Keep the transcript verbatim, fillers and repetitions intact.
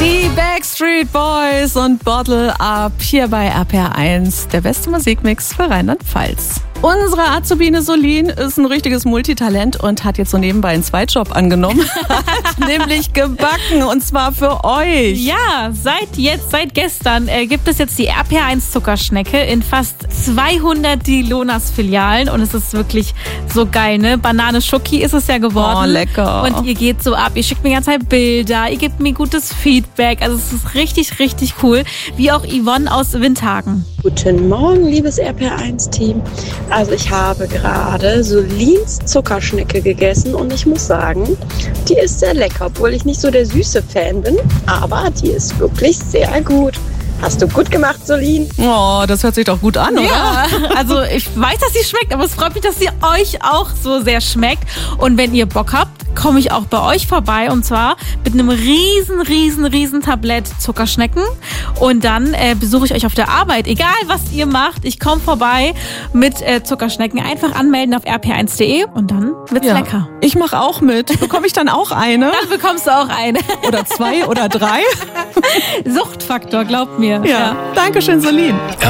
Die Backstreet Boys und Bottle Up hier bei R P R eins, der beste Musikmix für Rheinland-Pfalz. Unsere Azubine Solin ist ein richtiges Multitalent und hat jetzt so nebenbei einen Zweitjob angenommen, nämlich gebacken, und zwar für euch. Ja, seit jetzt, seit gestern äh, gibt es jetzt die R P R eins Zuckerschnecke in fast zweihundert Dilonas-Filialen und es ist wirklich so geil, ne? Banane Schoki ist es ja geworden. Oh, lecker. Und ihr geht so ab, ihr schickt mir die ganze Zeit Bilder, ihr gebt mir gutes Feedback, also es ist richtig, richtig cool. Wie auch Yvonne aus Windhagen. Guten Morgen, liebes R P R eins Team. Also ich habe gerade Solins Zuckerschnecke gegessen und ich muss sagen, die ist sehr lecker, obwohl ich nicht so der süße Fan bin, aber die ist wirklich sehr gut. Hast du gut gemacht, Solin. Oh, das hört sich doch gut an, oder? Ja, also ich weiß, dass sie schmeckt, aber es freut mich, dass sie euch auch so sehr schmeckt. Und wenn ihr Bock habt, komme ich auch bei euch vorbei, und zwar mit einem riesen, riesen, riesen Tablett Zuckerschnecken. Und dann äh, besuche ich euch auf der Arbeit, egal was ihr macht. Ich komme vorbei mit äh, Zuckerschnecken. Einfach anmelden auf r p r eins punkt d e und dann wird's Ja. lecker. Ich mache auch mit. Bekomme ich dann auch eine? Dann bekommst du auch eine. Oder zwei oder drei? Suchtfaktor, glaubt mir. Ja. Dankeschön, Solin.